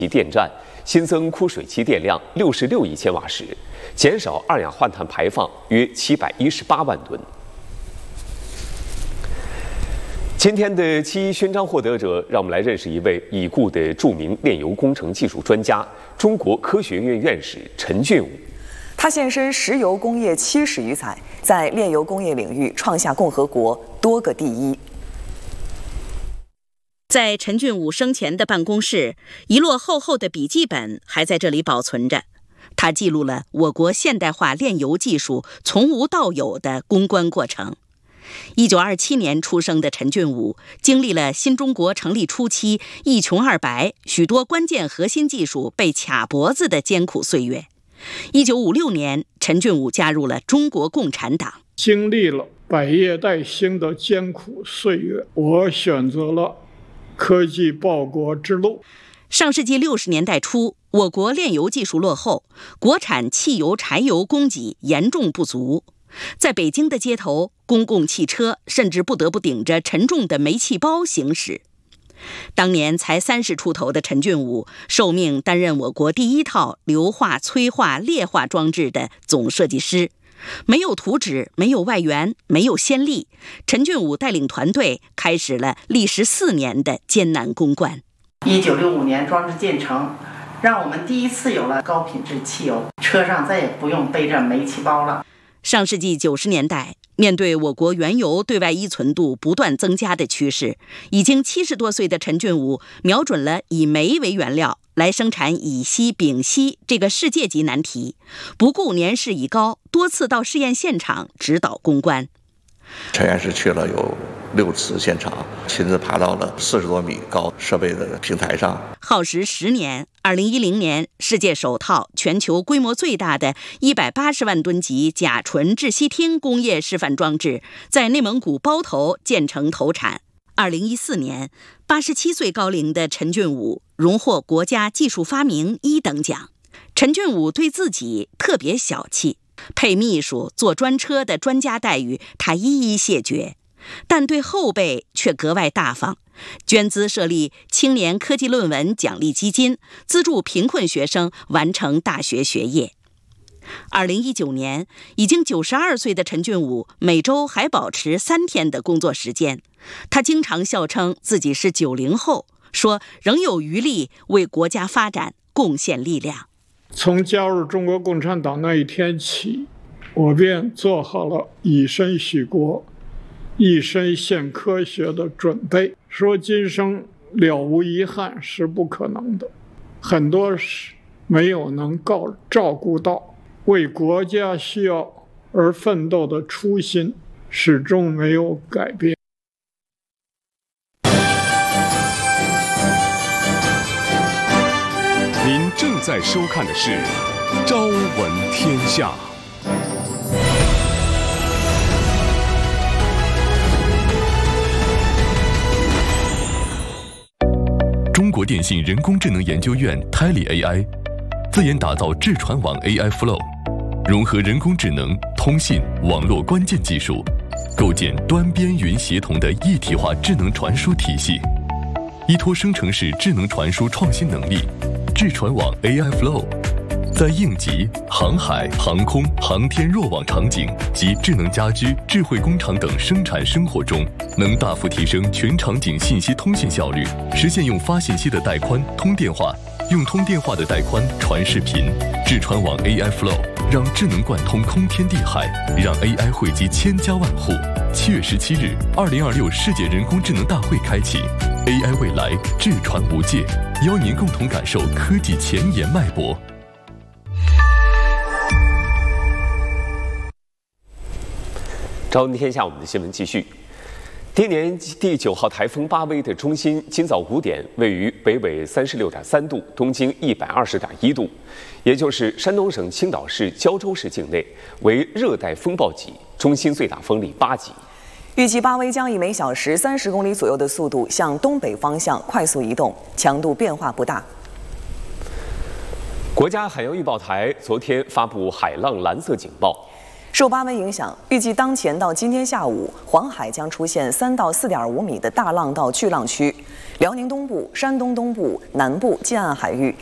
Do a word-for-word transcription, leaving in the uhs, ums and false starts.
电站新增枯水期电量六十六亿千瓦时，减少二氧化碳排放约七百一十八万吨。今天的七一勋章获得者，让我们来认识一位已故的著名炼油工程技术专家、中国科学院院士陈俊武。 他献身石油工业七十余载，在炼油工业领域创下共和国多个第一。 在陈俊武生前的办公室，一摞厚厚的笔记本还在这里保存着。他记录了我国现代化炼油技术从无到有的攻关过程。一九二七年出生的陈俊武，经历了新中国成立初期一穷二白、许多关键核心技术被卡脖子的艰苦岁月。一九五六年，陈俊武加入了中国共产党。 经历了百业待兴的艰苦岁月，我选择了科技报国之路。 上世纪六十年代初，我国炼油技术落后，国产汽油、柴油供给严重不足。在北京的街头，公共汽车甚至不得不顶着沉重的煤气包行驶。当年才三十出头的陈俊武，受命担任我国第一套硫化、催化、劣化装置的总设计师。没有图纸，没有外援，没有先例，陈俊武带领团队开始了历时四年的艰难攻关。 一九六五年装置建成，让我们第一次有了高品质汽油，车上再也不用背着煤气包了。 上世纪九十年代，面对我国原油对外依存度不断增加的趋势，已经七十多岁的陈俊武瞄准了以煤为原料来生产乙烯、丙烯这个世界级难题，不顾年事已高，多次到试验现场指导攻关。 陈院士去了有六次现场，亲自爬到了四十多米高设备的平台上， 耗时十年。二零一零年，世界首套、全球规模最大的一百八十万吨级甲醇窒息烃工业示范装置在内蒙古包头建成投产。二零一四年，八十七岁高龄的陈俊武荣获国家技术发明一等奖。陈俊武对自己特别小气，配秘书、坐专车的专家待遇他一一谢绝，但对后辈却格外大方，捐资设立青年科技论文奖励基金，资助贫困学生完成大学学业。二零一九年，已经九十二岁的陈俊武每周还保持三天的工作时间。他经常笑称自己是九零后，说仍有余力为国家发展贡献力量。 从加入中国共产党那一天起，我便做好了以身许国、一身献科学的准备。说今生了无遗憾是不可能的，很多事没有能够照顾到，为国家需要而奋斗的初心始终没有改变。 您正在收看的是《朝闻天下》。中国电信人工智能研究院泰理 A I 自研打造智传网 A I Flow， 融合人工智能、通信、网络关键技术，构建端边云协同的一体化智能传输体系。依托生成式智能传输创新能力，智传网 A I Flow 在应急、航海、航空、航天弱网场景及智能家居、智慧工厂等生产生活中，能大幅提升全场景信息通信效率，实现用发信息的带宽通电话，用通电话的带宽传视频。智传网 A I Flow 让智能贯通空天地海，让 A I 惠及千家万户。七月十七日，二零二六世界人工智能大会开启 ，A I 未来智传无界，邀您共同感受科技前沿脉搏。 朝闻天下，我们的新闻继续。今年第九号台风巴威的中心今早五点位于北纬三十六点三度，东经一百二十点一度，也就是山东省青岛市胶州市境内，为热带风暴级，中心最大风力八级。 预计巴威将以每小时三十公里左右的速度向东北方向快速移动，强度变化不大。 国家海洋预报台昨天发布海浪蓝色警报。 受八维影响，预计当前到今天下午，黄海将出现三到四点五米的大浪到巨浪区，辽宁东部、山东东部、南部近岸海域